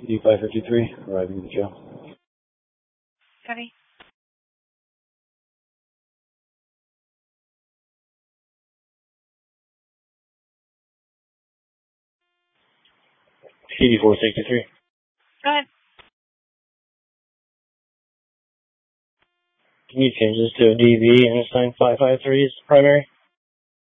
PD553, arriving at the jail. Copy. PD463. Go ahead. Can you change this to a DV and assign 553 as primary?